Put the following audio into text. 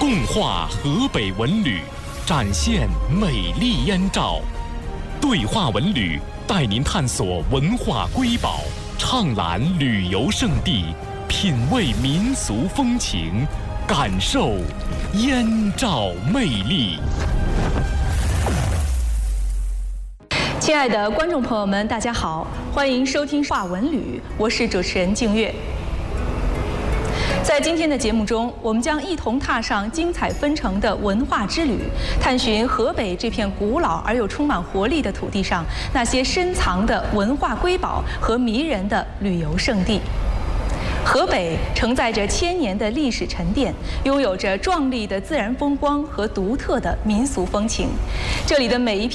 共话河北文旅，展现美丽燕赵。对话文旅带您探索文化瑰宝，畅览旅游胜地，品味民俗风情，感受燕赵魅力。 亲爱的观众朋友们，大家好，欢迎收听话文旅，我是主持人静月。在今天的节目中，我们将一同踏上精彩纷呈的文化之旅，探寻河北这片古老而又充满活力的土地上那些深藏的文化瑰宝和迷人的旅游胜地。河北承载着千年的历史沉淀，拥有着壮丽的自然风光和独特的民俗风情。这里的每一片